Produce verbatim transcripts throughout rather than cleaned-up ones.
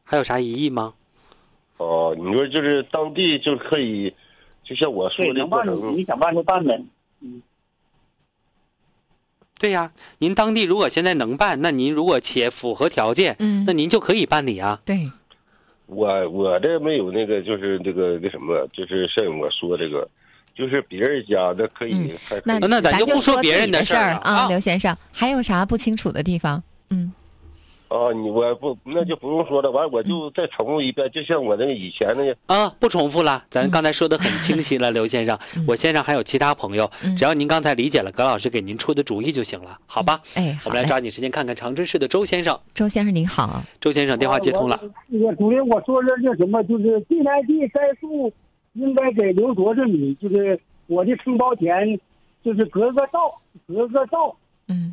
还有啥疑义吗？ 哦，你说就是当地就可以，就像我说的过程， 你想办就办呗。嗯。 对呀，您当地如果现在能办，那您如果且符合条件， 嗯， 那您就可以办理啊。 对， 我我这没有那个，就是这个那什么，就是像我说这个，就是别人家那可以， 嗯、 还可以那那咱就不说别人的事儿啊，啊刘先生，还有啥不清楚的地方？嗯。 啊，你我不那就不用说了，完我就再重复一遍，就像我那个以前那个啊，不重复了，咱刚才说的很清晰了，刘先生。 嗯、 我线上还有其他朋友， 嗯、 只要您刚才理解了葛老师给您出的主意就行了，好吧？ 嗯、哎， 我们来抓紧时间看看长春市的周先生。 周先生您好， 周先生电话接通了。 我主任，我说这叫什么？就是地来地该树应该给留多少米？就是我的承包田，就是隔个道，隔个道。 嗯，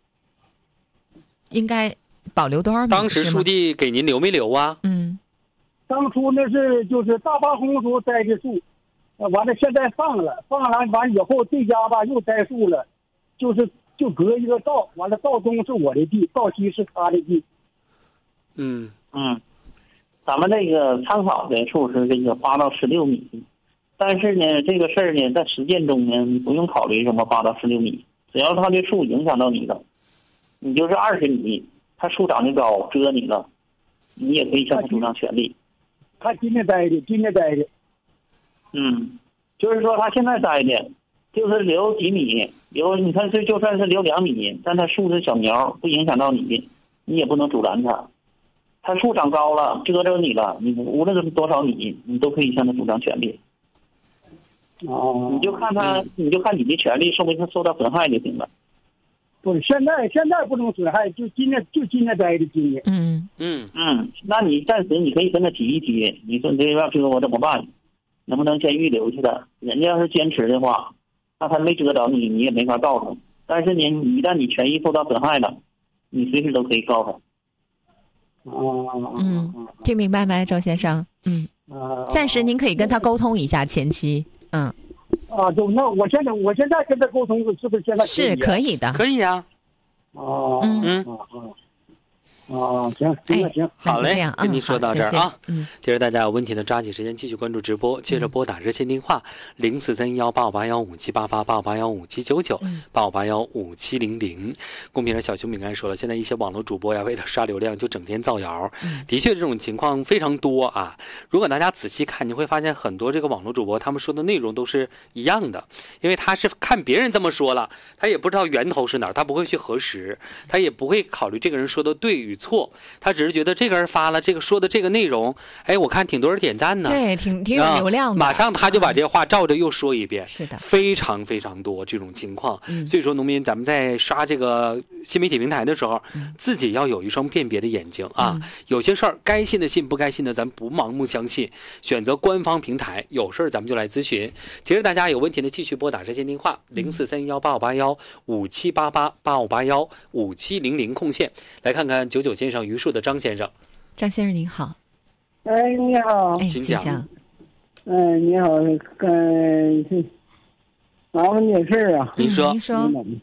应该。保留多少米？ 当时书记给您留没留啊？ 嗯， 当初那是就是大发红时候栽的树，完了现在放了，放完完以后这家吧又栽树了，就是就隔一个道，完了道东是我的地，道西是他的地。 嗯嗯，咱们这个参考的数是这个八到十六米，但是呢，这个事儿呢，在实践中呢，你不用考虑什么八到十六米，只要它的树影响到你了，你就是二十米。他树长得高，遮你了，你也可以向他主张权利。 他今天栽的，今天栽的。 嗯，就是说他现在栽的，就是留几米，留你看这就算是留两米，但他树是小苗，不影响到你，你也不能阻拦他。他树长高了，遮着你了，你无论是多少米，你都可以向他主张权利。 哦， 你就看他，你就看你的权利受没受到损害就行了。 不是，现在现在不能损害，就今天就今天栽的今天。 嗯嗯嗯，那你暂时你可以跟他提一提，你说你这要遮我怎么办？能不能先预留去的？人家要是坚持的话，那他没遮着你，你也没法告他。但是呢，一旦你权益受到损害了，你随时都可以告他。 哦， 嗯，听明白没，周先生？嗯，暂时您可以跟他沟通一下前期，嗯。 啊，就那我现在我现在跟他沟通是不是现在是可以的？ 可以啊。 哦， 嗯嗯嗯哦，行行了行， 好嘞， 嗯、 跟您说到这儿啊。 嗯， 接着大家有问题呢，抓紧时间继续关注直播，接着拨打热线电话零四三幺八五八幺五七八八八五八幺五七九九八五八幺五七零零。公屏上小熊饼干说了，现在一些网络主播呀，为了刷流量就整天造谣， 嗯、 的确这种情况非常多啊。如果大家仔细看，你会发现很多这个网络主播他们说的内容都是一样的，因为他是看别人这么说了，他也不知道源头是哪儿，他不会去核实，他也不会考虑这个人说的对与错，他只是觉得这个人发了这个说的这个内容，哎，我看挺多人点赞呢， 对，挺挺有流量的， 马上他就把这话照着又说一遍， 是的， 非常非常多这种情况。 嗯、 所以说，农民咱们在刷这个新媒体平台的时候， 嗯、 自己要有一双辨别的眼睛啊。 嗯、 有些事儿该信的信，不该信的咱不盲目相信，选择官方平台，有事儿咱们就来咨询。其实大家有问题呢，继续拨打热线电话零四三幺八五八幺五七八八八五八幺五七零零空线，来看看九九先生榆树的张先生。 张先生您好。 哎，你好。 哎， 请讲。 嗯，你好，跟麻烦点事儿啊。 您说。 您说。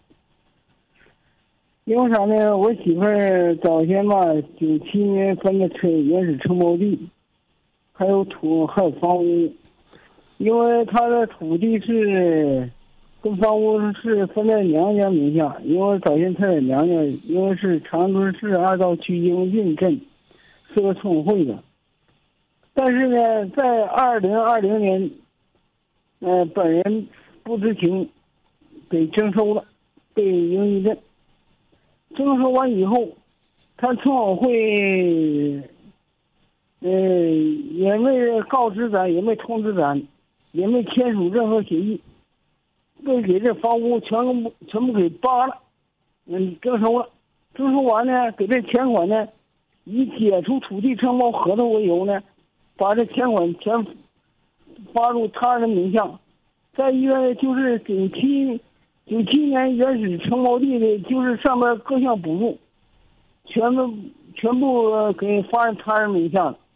因为啥呢？我媳妇儿早先吧，九七年分的车原始承包地，还有土，还有房屋。因为她的土地是跟房屋是分在娘家名下，因为早先她在娘家，因为是长春市二道区英俊镇，是个村委会的。但是呢，在二零二零年，呃，本人不知情，给征收了，被英俊镇。征收完以后，他村委会，呃，也没告知咱，也没通知咱，也没签署任何协议，被给这房屋全部全部给扒了，嗯，征收了。征收完呢，给这钱款呢，以解除土地承包合同为由呢，把这钱款全发入他人名下。再一个就是九七。九七年原始承包地的，就是上面各项补助，全部全部给发人他人名下了。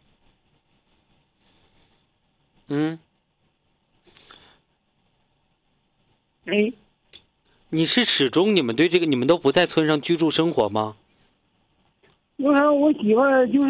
嗯。 哎， 你是始终你们对这个你们都不在村上居住生活吗？ 因为啥我媳妇儿就是。